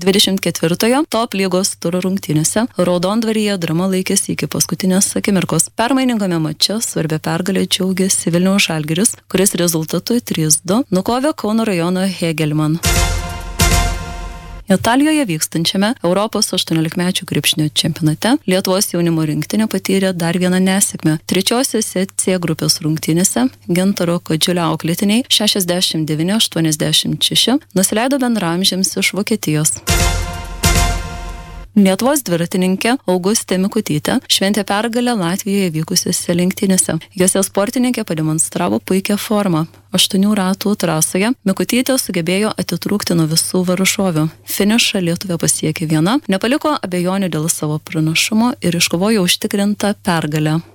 24-ojo top lygos turo rungtynėse Raudondvaryje drama laikėsi iki paskutinės akimirkos. Permainingame mače svarbia pergalė džiaugėsi Vilniaus Žalgiris, kuris rezultatu 3-2 nukovė Kauno rajono Hegelman. Italijoje vykstančiame Europos 18-mečių krepšinio čempionate Lietuvos jaunimo rinktinė patyrė dar vieną nesėkmę. Trečiosiose C grupės rungtynėse Gintaro Kadžiulio auklėtiniai 69-86 nusileido bendraamžiams iš Vokietijos. Lietuvos dviratininkė Augustė Mikutytė šventė pergalę Latvijoje vykusiose lenktynėse. Jose sportininkė pademonstravo puikią formą. 8 ratų trasoje Mikutytė sugebėjo atitrūkti nuo visų varžovių. Finišą Lietuvė pasiekė viena, nepaliko abejonių dėl savo pranašumo ir iškovojo užtikrintą pergalę.